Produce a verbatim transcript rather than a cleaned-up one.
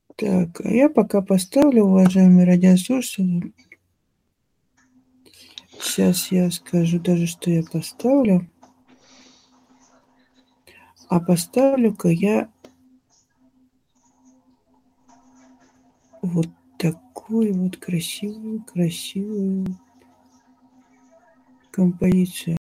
Так, а я пока поставлю, уважаемые радиослушатели. Сейчас я скажу даже, что я поставлю. А поставлю-ка я вот такую вот красивую красивую композицию.